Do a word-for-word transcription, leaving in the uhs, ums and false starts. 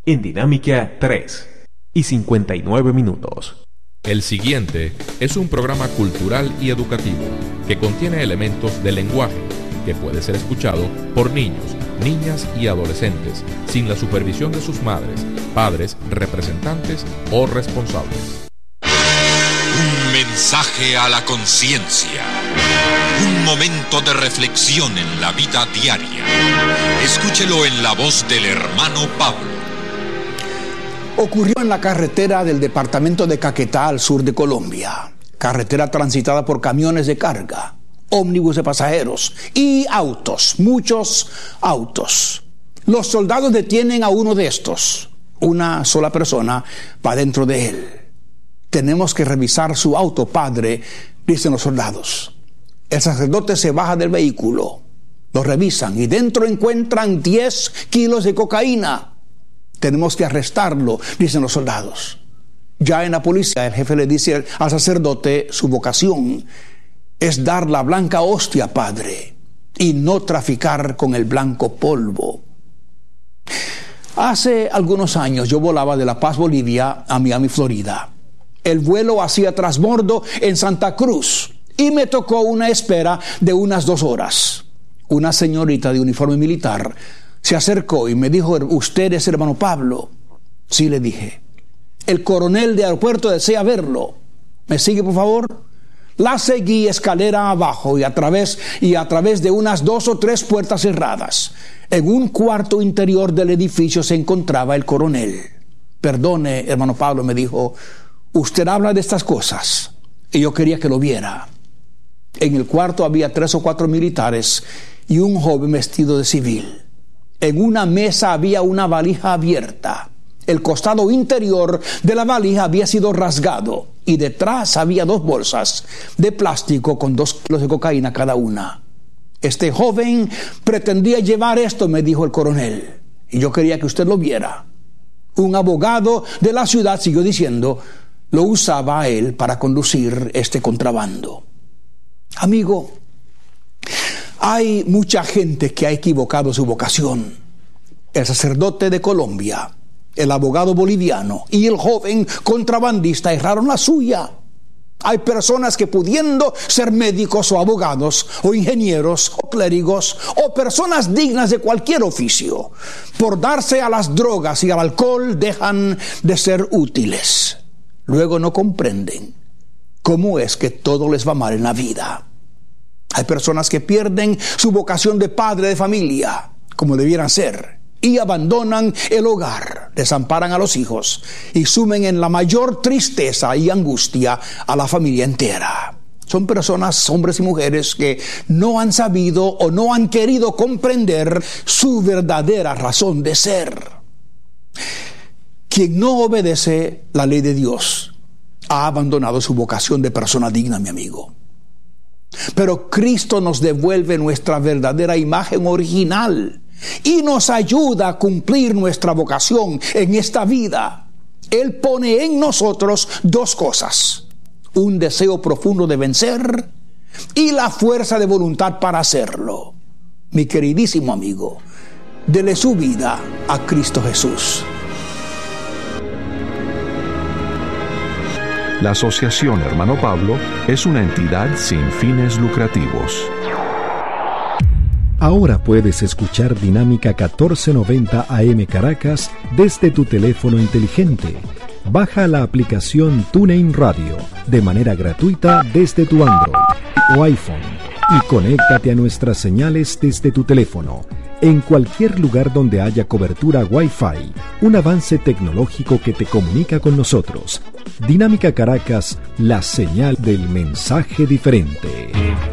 en Dinámica tres y cincuenta y nueve minutos. El siguiente es un programa cultural y educativo que contiene elementos de lenguaje que puede ser escuchado por niños, niñas y adolescentes sin la supervisión de sus madres, padres, representantes o responsables. Un mensaje a la conciencia. Un momento de reflexión en la vida diaria. Escúchelo en la voz del hermano Pablo. Ocurrió en la carretera del departamento de Caquetá, al sur de Colombia. Carretera transitada por camiones de carga, ómnibus de pasajeros y autos, muchos autos. Los soldados detienen a uno de estos. Una sola persona va dentro de él. Tenemos que revisar su auto, padre, dicen los soldados. El sacerdote se baja del vehículo. Lo revisan y dentro encuentran diez kilos de cocaína. Tenemos que arrestarlo, dicen los soldados. Ya en la policía, el jefe le dice al sacerdote, su vocación es dar la blanca hostia, padre, y no traficar con el blanco polvo. Hace algunos años yo volaba de La Paz, Bolivia, a Miami, Florida. El vuelo hacía transbordo en Santa Cruz y me tocó una espera de unas dos horas. Una señorita de uniforme militar se acercó y me dijo, ¿usted es hermano Pablo? Sí, le dije. El coronel de aeropuerto desea verlo. ¿Me sigue, por favor? La seguí escalera abajo y a través, y a través de unas dos o tres puertas cerradas. En un cuarto interior del edificio se encontraba el coronel. Perdone, hermano Pablo, me dijo, usted habla de estas cosas y yo quería que lo viera. En el cuarto había tres o cuatro militares y un joven vestido de civil. En una mesa había una valija abierta. El costado interior de la valija había sido rasgado y detrás había dos bolsas de plástico con dos kilos de cocaína cada una. Este joven pretendía llevar esto, me dijo el coronel, y yo quería que usted lo viera. Un abogado de la ciudad, siguió diciendo, lo usaba a él para conducir este contrabando. Amigo, hay mucha gente que ha equivocado su vocación. El sacerdote de Colombia, el abogado boliviano y el joven contrabandista erraron la suya. Hay personas que pudiendo ser médicos o abogados o ingenieros o clérigos o personas dignas de cualquier oficio, por darse a las drogas y al alcohol dejan de ser útiles. Luego no comprenden cómo es que todo les va mal en la vida. Hay personas que pierden su vocación de padre de familia, como debieran ser, y abandonan el hogar, desamparan a los hijos y sumen en la mayor tristeza y angustia a la familia entera. Son personas, hombres y mujeres, que no han sabido o no han querido comprender su verdadera razón de ser. Quien no obedece la ley de Dios ha abandonado su vocación de persona digna, mi amigo. Pero Cristo nos devuelve nuestra verdadera imagen original y nos ayuda a cumplir nuestra vocación en esta vida. Él pone en nosotros dos cosas: un deseo profundo de vencer y la fuerza de voluntad para hacerlo. Mi queridísimo amigo, dele su vida a Cristo Jesús. La Asociación Hermano Pablo es una entidad sin fines lucrativos. Ahora puedes escuchar Dinámica catorce noventa A M Caracas desde tu teléfono inteligente. Baja la aplicación TuneIn Radio de manera gratuita desde tu Android o iPhone y conéctate a nuestras señales desde tu teléfono en cualquier lugar donde haya cobertura Wi-Fi, un avance tecnológico que te comunica con nosotros. Dinámica Caracas, la señal del mensaje diferente.